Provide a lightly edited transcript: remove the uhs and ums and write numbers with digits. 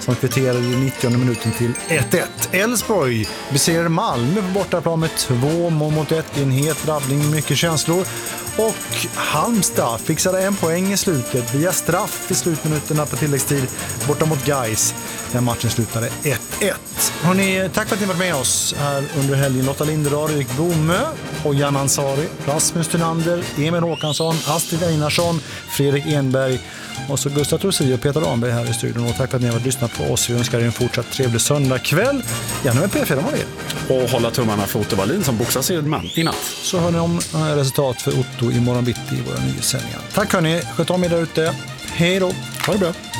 som kvitterade i 90:e minuten till 1-1. Elfsborg besegrade Malmö på bortaplan med 2-1 i en het drabbning med mycket känslor. Och Halmstad fixade en poäng i slutet via straff i slutminuterna på tilläggstid borta mot Gais. Den matchen slutade 1-1. Hörrni, tack för att ni varit med oss här under helgen. Lotta Linderad, Erik Bomö och Jan Ansari, Rasmus Thunander, Emil Håkansson, Astrid Einarsson, Fredrik Enberg och så Gustav Trosi och Peter Ramberg här i studion. Och tack för att ni har lyssnat på oss. Vi önskar er en fortsatt trevlig söndagkväll. Gärna med P4 om det. Och hålla tummarna för Otto Wallin som boxas i natt. Så hör ni om resultat för Otto i morgon bitti i våra nyhetssändningar. Tack hörni, sköt om er där ute. Hej då. Ha det bra.